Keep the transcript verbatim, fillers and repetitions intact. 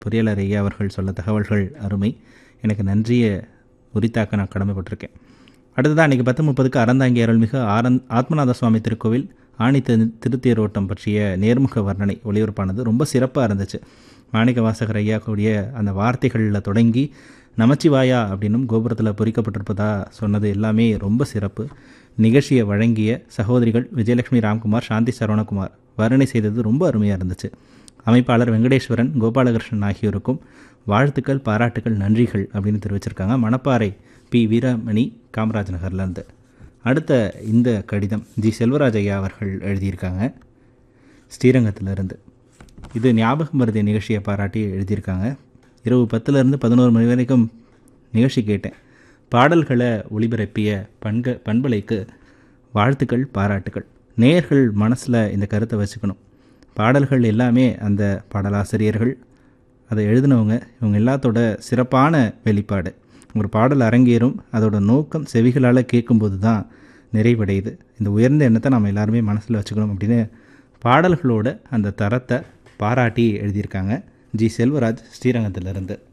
பொறியாளர் ஐயா அவர்கள் சொல்ல தகவல்கள் அருமை. எனக்கு நன்றியை உரித்தாக்க நான் கடமைப்பட்டிருக்கேன். அடுத்ததான் அன்றைக்கி பத்து முப்பதுக்கு அறந்தாங்கி அருள்மிகு ஆரந் ஆத்மநாத சுவாமி திருக்கோவில் ஆணி திரு திருத்தேரோட்டம் பற்றிய நேர்முக வர்ணனை ஒளிபரப்பானது ரொம்ப சிறப்பாக இருந்துச்சு. மாணிக்க வாசகர் ஐயா கூடிய அந்த வார்த்தைகளில் தொடங்கி நமச்சிவாயா அப்படின்னும் கோபுரத்தில் பொறிக்கப்பட்டிருப்பதா சொன்னது எல்லாமே ரொம்ப சிறப்பு. நிகழ்ச்சியை வழங்கிய சகோதரிகள் விஜயலட்சுமி ராம்குமார், சாந்தி சரவணகுமார் வர்ணனை செய்தது ரொம்ப அருமையாக இருந்துச்சு. அமைப்பாளர் வெங்கடேஸ்வரன், கோபாலகிருஷ்ணன் ஆகியோருக்கும் வாழ்த்துக்கள், பாராட்டுக்கள், நன்றிகள் அப்படின்னு தெரிவிச்சிருக்காங்க. மணப்பாறை பி வீரமணி, காமராஜ் நகர்லேருந்து. அடுத்த இந்த கடிதம் ஜி செல்வராஜ் ஐயா அவர்கள் எழுதியிருக்காங்க, ஸ்ரீரங்கத்திலிருந்து. இது ஞாபகம் மருதிய நிகழ்ச்சியை பாராட்டி எழுதியிருக்காங்க. இரவு பத்துலேருந்து பதினோரு மணி வரைக்கும் நிகழ்ச்சி கேட்டேன். பாடல்களை ஒளிபரப்பிய பண்க பண்பலைக்கு வாழ்த்துக்கள், பாராட்டுக்கள். நேயர்கள் மனசில் இந்த கருத்தை வச்சுக்கணும். பாடல்கள் எல்லாமே அந்த பாடலாசிரியர்கள், அதை எழுதினவங்க, இவங்க எல்லாத்தோட சிறப்பான வெளிப்பாடு. ஒரு பாடல் அரங்கேறும், அதோட நோக்கம் செவிகளால் கேட்கும்போது தான் நிறைவடையுது. இந்த உயர்ந்த எண்ணத்தை நம்ம எல்லாருமே மனசில் வச்சுக்கணும் அப்படின்னு பாடல்களோட அந்த தரத்தை பாராட்டி எழுதியிருக்காங்க ஜி செல்வராஜ், ஸ்ரீரங்கத்திலிருந்து.